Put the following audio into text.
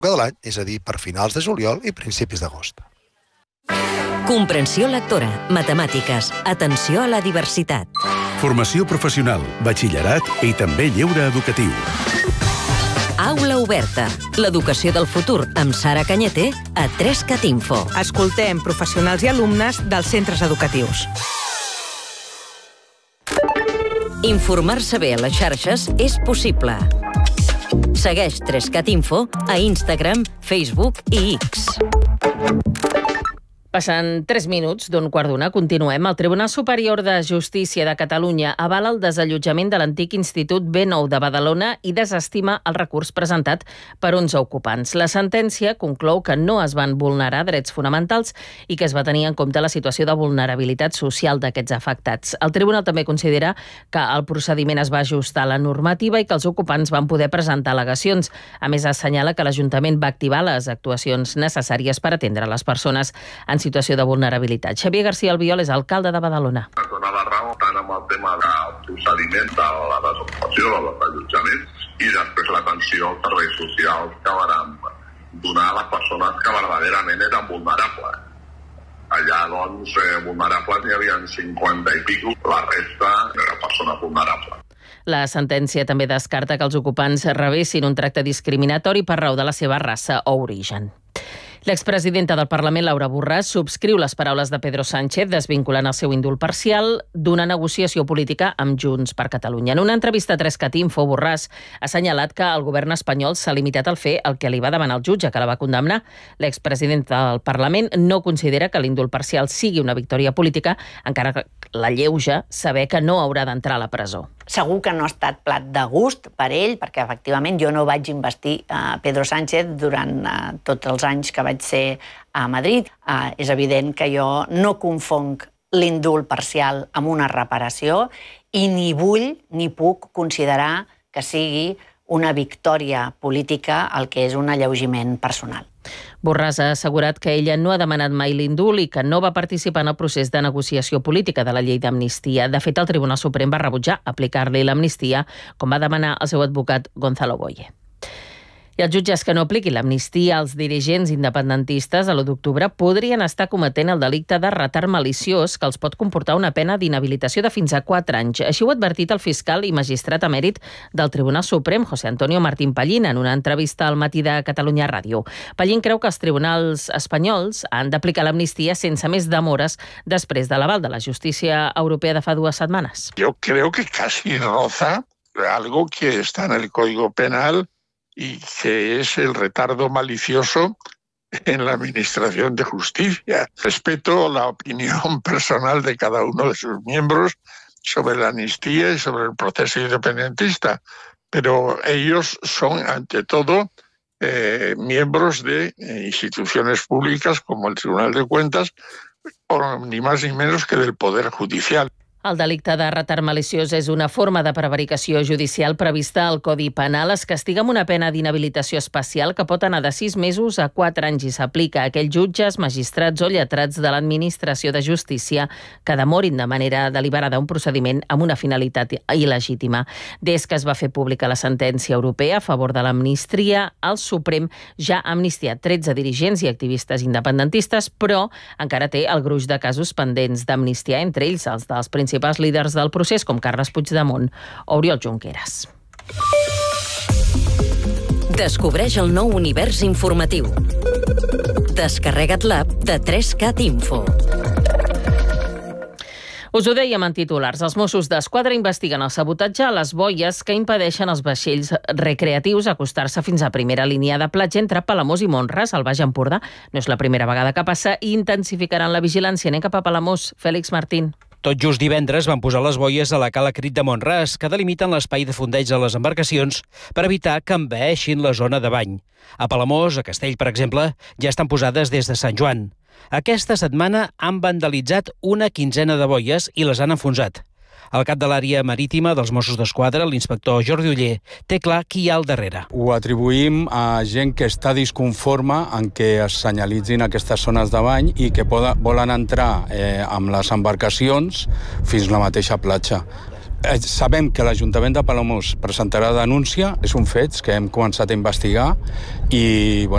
de l'any, és a dir, per finals de juliol i principis d'agost. Comprensió lectora, matemàtiques, atenció a la diversitat. Formació professional, batxillerat i també lleure educatiu. Aula oberta. L'educació del futur amb Sara Cañete a 3cat Info. Escoltem professionals i alumnes dels centres educatius. Informar-se bé a les xarxes és possible. Segueix 3cat Info a Instagram, Facebook i X. Passant 3 minuts d'1:15, continuem. El Tribunal Superior de Justícia de Catalunya avala el desallotjament de l'antic Institut B9 de Badalona i desestima el recurs presentat per 11 ocupants. La sentència conclou que no es van vulnerar drets fonamentals i que es va tenir en compte la situació de vulnerabilitat social d'aquests afectats. El tribunal també considera que el procediment es va ajustar a la normativa i que els ocupants van poder presentar al·legacions. A més, assenyala que l'Ajuntament va activar les actuacions necessàries per atendre les persones en situació de vulnerabilitat. Xavier García Albiol és alcalde de Badalona. Es dona la raó tant amb el tema del procediment de la desocupació, del desallotjament, i després l'atenció als serveis socials que van donar a les persones que verdaderament eren vulnerables. Allà, doncs, vulnerables n'hi havia 50 i pico, la resta eren persones vulnerables. La sentència també descarta que els ocupants rebessin un tracte discriminatori per raó de la seva raça o origen. L'expresidenta del Parlament, Laura Borràs, subscriu les paraules de Pedro Sánchez desvinculant el seu indult parcial d'una negociació política amb Junts per Catalunya. En una entrevista a 3cat Info, Borràs ha assenyalat que el govern espanyol s'ha limitat a fer el que li va demanar el jutge, que la va condemnar. L'expresidenta del Parlament no considera que l'indult parcial sigui una victòria política, encara que la lleuja saber que no haurà d'entrar a la presó. Segur que no ha estat plat de gust per ell, perquè efectivament jo no vaig investir Pedro Sánchez durant tots els anys que vaig ser a Madrid. És evident que jo no confonc l'indult parcial amb una reparació i ni vull ni puc considerar que sigui una victòria política el que és un alleugiment personal. Borràs ha assegurat que ella no ha demanat mai l'indult i que no va participar en el procés de negociació política de la llei d'amnistia. De fet, el Tribunal Suprem va rebutjar aplicar-li l'amnistia, com va demanar el seu advocat Gonzalo Boye. I els jutges que no apliquin l'amnistia als dirigents independentistes a l'1 d'octubre podrien estar cometent el delicte de retard maliciós que els pot comportar una pena d'inhabilitació de fins a 4 anys. Així ho ha advertit el fiscal i magistrat emèrit del Tribunal Suprem, José Antonio Martín Pallín, en una entrevista al Matí de Catalunya Ràdio. Pallín creu que els tribunals espanyols han d'aplicar l'amnistia sense més demores després de l'aval de la justícia europea de fa 2 setmanes. Yo creo que casi roza algo que está en el Código Penal y que es el retardo malicioso en la administración de justicia. Respeto la opinión personal de cada uno de sus miembros sobre la amnistía y sobre el proceso independentista, pero ellos son, ante todo, miembros de instituciones públicas como el Tribunal de Cuentas, o ni más ni menos que del Poder Judicial. El delicte de retard maliciós és una forma de prevaricació judicial prevista al Codi Penal. Es castiga amb una pena d'inhabilitació especial que pot anar de 6 mesos a 4 anys i s'aplica a aquells jutges, magistrats o lletrats de l'administració de justícia que demorin de manera deliberada un procediment amb una finalitat il·legítima. Des que es va fer pública la sentència europea a favor de l'amnistia, el Suprem ja ha amnistiat 13 dirigents i activistes independentistes, però encara té el gruix de casos pendents d'amnistia, entre ells els dels principals líders del procés, com Carles Puigdemont o Oriol Junqueras. Descobreix el nou univers informatiu. Descarrega't l'app de 3cat Info. Us ho dèiem en titulars. Els Mossos d'Esquadra investiguen el sabotatge a les boies que impedeixen als vaixells recreatius acostar-se fins a primera línia de platja entre Palamós i Mont-ras, al Baix Empordà. No és la primera vegada que passa i intensificaran la vigilància. Anem cap a Palamós. Fèlix Martín. Tot just divendres van posar les boies a la cala Crit de Mont-ras, que delimiten l'espai de fondeig de les embarcacions per evitar que envaeixin la zona de bany. A Palamós, a Castell, per exemple, ja estan posades des de Sant Joan. Aquesta setmana han vandalitzat una quinzena de boies i les han enfonsat. El cap de l'àrea marítima dels Mossos d'Esquadra, l'inspector Jordi Oller, té clar qui hi ha al darrere. Ho atribuïm a gent que està disconforme en què es senyalitzin aquestes zones de bany i que volen entrar amb les embarcacions fins a la mateixa platja. Sabem que l'Ajuntament de Palamós presentarà denúncia, és un fet que hem començat a investigar i